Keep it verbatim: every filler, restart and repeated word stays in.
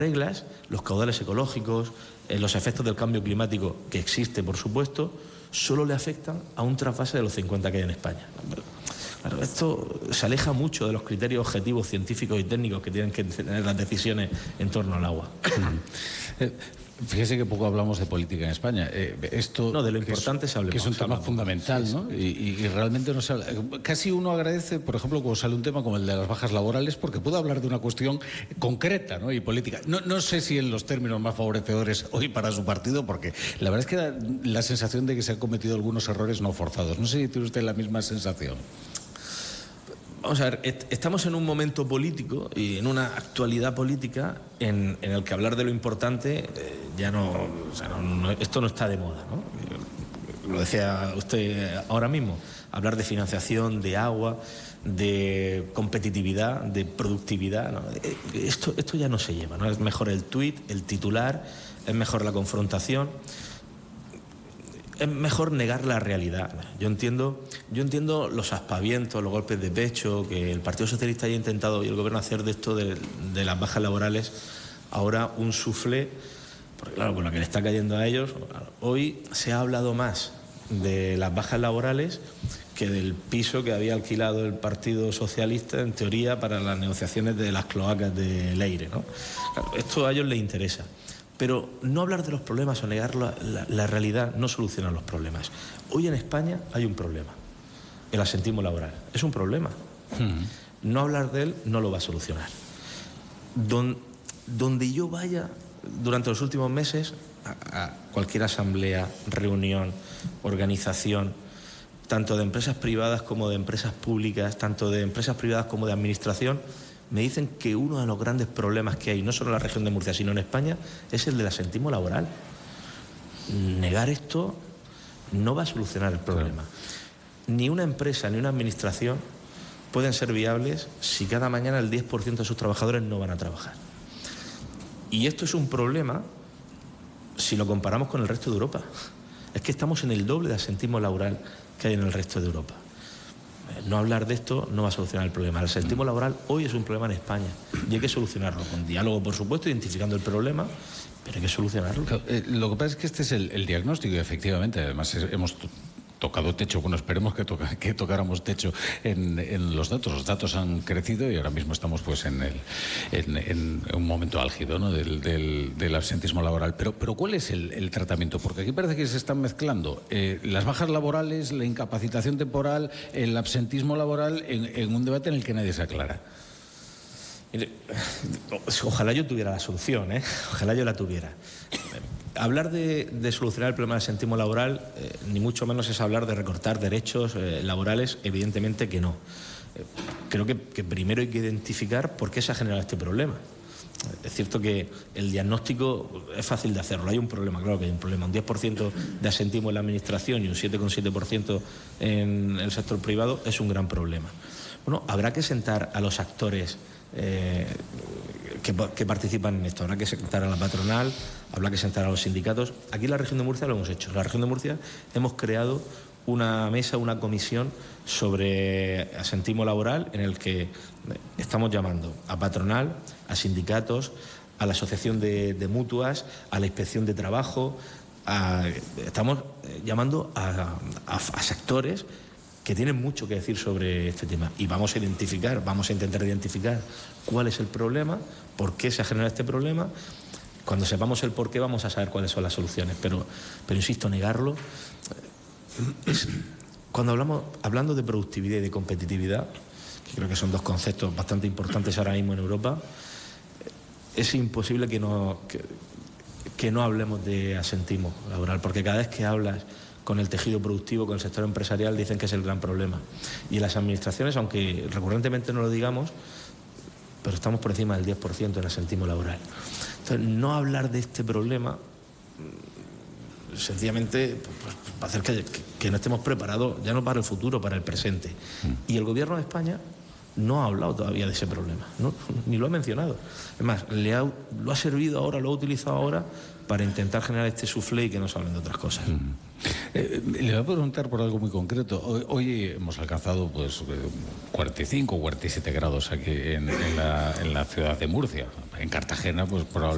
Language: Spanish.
reglas, los caudales ecológicos, eh, los efectos del cambio climático, que existe, por supuesto, solo le afectan a un trasvase de los cincuenta que hay en España. Claro, esto se aleja mucho de los criterios objetivos científicos y técnicos que tienen que tener las decisiones en torno al agua. Eh, fíjese que poco hablamos de política en España. Eh, esto no, de lo importante es, se habla. Que es un tema fundamental, sí, ¿no? Sí. Y, y realmente no se habla. Casi uno agradece, por ejemplo, cuando sale un tema como el de las bajas laborales, porque puede hablar de una cuestión concreta, ¿no? Y política. No, no sé si en los términos más favorecedores hoy para su partido, porque la verdad es que da la sensación de que se han cometido algunos errores no forzados. No sé si tiene usted la misma sensación. Vamos a ver, estamos en un momento político y en una actualidad política en, en el que hablar de lo importante eh, ya no, o sea, no, no, esto no está de moda, ¿no? Lo decía usted ahora mismo, hablar de financiación, de agua, de competitividad, de productividad, ¿no? Esto, esto ya no se lleva, ¿no? Es mejor el tuit, el titular, es mejor la confrontación. Es mejor negar la realidad. Yo entiendo, yo entiendo los aspavientos, los golpes de pecho, que el Partido Socialista haya intentado y el Gobierno hacer de esto de, de las bajas laborales ahora un suflé, porque claro, con lo que le está cayendo a ellos, hoy se ha hablado más de las bajas laborales que del piso que había alquilado el Partido Socialista, en teoría, para las negociaciones de las cloacas de Leire, ¿no? Claro, esto a ellos les interesa. Pero no hablar de los problemas o negar la, la, la realidad no soluciona los problemas. Hoy en España hay un problema, el absentismo laboral. Es un problema. Mm. No hablar de él no lo va a solucionar. Don, donde yo vaya durante los últimos meses, a, a cualquier asamblea, reunión, organización, tanto de empresas privadas como de empresas públicas, tanto de empresas privadas como de administración, me dicen que uno de los grandes problemas que hay, no solo en la región de Murcia, sino en España, es el del absentismo laboral. Negar esto no va a solucionar el problema. Claro. Ni una empresa ni una administración pueden ser viables si cada mañana el diez por ciento de sus trabajadores no van a trabajar. Y esto es un problema si lo comparamos con el resto de Europa. Es que estamos en el doble de absentismo laboral que hay en el resto de Europa. No hablar de esto no va a solucionar el problema. El absentismo laboral hoy es un problema en España y hay que solucionarlo con diálogo, por supuesto, identificando el problema, pero hay que solucionarlo. Lo que pasa es que este es el, el diagnóstico y efectivamente, además hemos tocado techo, bueno, esperemos que, toca, que tocáramos techo en, en los datos. Los datos han crecido y ahora mismo estamos pues en, el, en, en un momento álgido, ¿no? del, del, del absentismo laboral. Pero, pero ¿cuál es el, el tratamiento? Porque aquí parece que se están mezclando eh, las bajas laborales, la incapacitación temporal, el absentismo laboral en, en un debate en el que nadie se aclara. Mire, ojalá yo tuviera la solución, ¿eh? Ojalá yo la tuviera. Hablar de, de solucionar el problema del absentismo laboral, eh, ni mucho menos es hablar de recortar derechos eh, laborales, evidentemente que no. Eh, creo que, que primero hay que identificar por qué se ha generado este problema. Es cierto que el diagnóstico es fácil de hacerlo, hay un problema, claro que hay un problema. Un diez por ciento de absentismo en la administración y un siete coma siete por ciento en el sector privado es un gran problema. Bueno, habrá que sentar a los actores Eh, que, que participan en esto. Habrá que sentar a la patronal, habrá que sentar a los sindicatos. Aquí en la región de Murcia lo hemos hecho. En la región de Murcia hemos creado una mesa, una comisión sobre absentismo laboral en el que estamos llamando a patronal, a sindicatos, a la asociación de, de mutuas, a la inspección de trabajo, a, estamos llamando a, a, a sectores que tienen mucho que decir sobre este tema y vamos a identificar, vamos a intentar identificar cuál es el problema, por qué se ha generado este problema. Cuando sepamos el por qué vamos a saber cuáles son las soluciones, pero, pero insisto, negarlo es, cuando hablamos hablando de productividad y de competitividad, que creo que son dos conceptos bastante importantes ahora mismo en Europa, es imposible que no, que, que no hablemos de absentismo laboral, porque cada vez que hablas con el tejido productivo, con el sector empresarial, dicen que es el gran problema. Y en las administraciones, aunque recurrentemente no lo digamos, pero estamos por encima del diez por ciento en absentismo laboral. Entonces, no hablar de este problema, sencillamente, pues, va a hacer que, que, que no estemos preparados, ya no para el futuro, para el presente. Y el Gobierno de España no ha hablado todavía de ese problema, ¿no? Ni lo ha mencionado. Es más, le ha, lo ha servido ahora, lo ha utilizado ahora para intentar generar este suflé y que nos hablen de otras cosas. Mm. Eh, le voy a preguntar por algo muy concreto. Hoy, hoy hemos alcanzado pues cuarenta y cinco o cuarenta y siete grados aquí en, en, la, en la ciudad de Murcia. En Cartagena, pues probablemente